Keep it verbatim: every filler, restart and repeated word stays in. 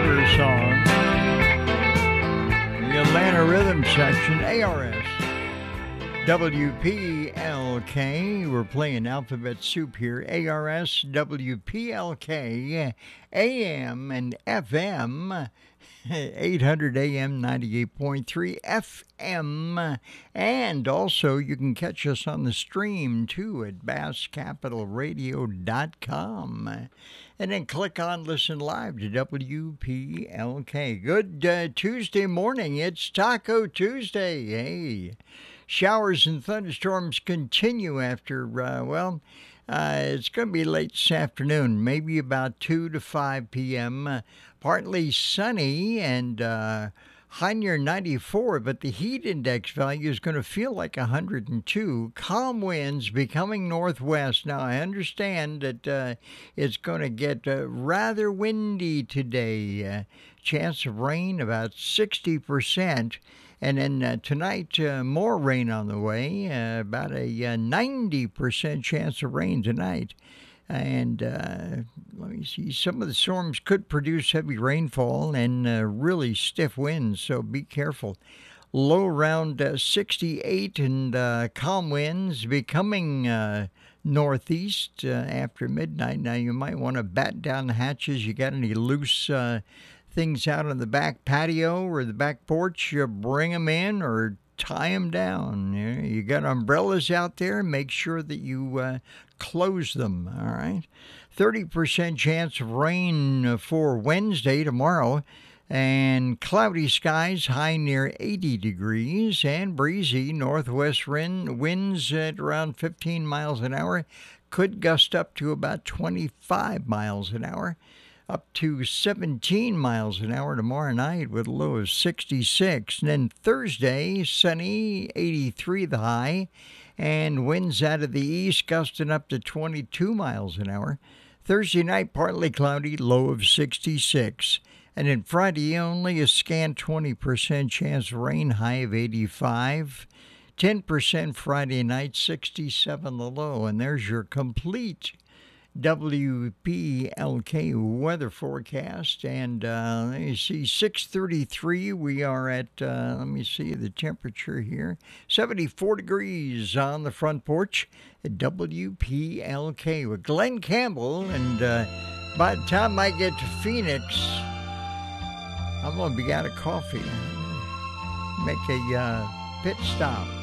River song. The Atlanta Rhythm Section, A R S. W P L K, we're playing alphabet soup here. A R S, W P L K, A M and F M, eight hundred A M, ninety-eight point three F M. And also you can catch us on the stream too at bass capital radio dot com. And then click on Listen Live to W P L K. Good uh, Tuesday morning. It's Taco Tuesday. Hey. Showers and thunderstorms continue after, uh, well, uh, it's going to be late this afternoon, maybe about two to five p.m. Uh, partly sunny and uh, high near ninety-four, but the heat index value is going to feel like one hundred two. Calm winds becoming northwest. Now, I understand that uh, it's going to get uh, rather windy today. Uh, chance of rain about sixty percent. And then uh, tonight, uh, more rain on the way, uh, about a uh, ninety percent chance of rain tonight. And uh, let me see, some of the storms could produce heavy rainfall and uh, really stiff winds, so be careful. Low around uh, sixty-eight and uh, calm winds becoming uh, northeast uh, after midnight. Now, you might want to bat down the hatches. You got any loose uh, things out on the back patio or the back porch, you bring them in or tie them down. You got umbrellas out there, make sure that you uh, close them, all right? thirty percent chance of rain for Wednesday, tomorrow, and cloudy skies, high near eighty degrees, and breezy northwest wind, winds at around fifteen miles an hour, could gust up to about twenty-five miles an hour. Up to seventeen miles an hour tomorrow night with a low of sixty-six. And then Thursday, sunny, eighty-three the high, and winds out of the east gusting up to twenty-two miles an hour. Thursday night, partly cloudy, low of sixty-six. And then Friday, only a scant twenty percent chance of rain, high of eighty-five. ten percent Friday night, sixty-seven the low. And there's your complete W P L K weather forecast. And uh, let me see, six thirty-three, we are at, uh, let me see the temperature here, seventy-four degrees on the front porch at W P L K with Glenn Campbell. And uh, by the time I get to Phoenix, I'm going to be out of coffee. Make a uh, pit stop.